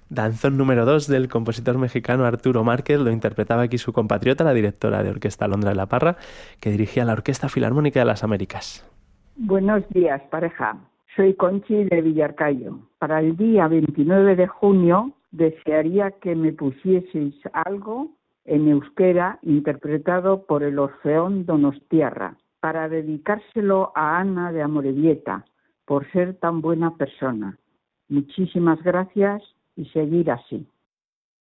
Danzón número 2 del compositor mexicano Arturo Márquez lo interpretaba aquí su compatriota, la directora de orquesta Alondra de la Parra, que dirigía la Orquesta Filarmónica de las Américas. Buenos días, pareja. Soy Conchi de Villarcayo. Para el día 29 de junio desearía que me pusieseis algo en euskera interpretado por el Orfeón Donostiarra para dedicárselo a Ana de Amorebieta por ser tan buena persona. Muchísimas gracias y seguir así.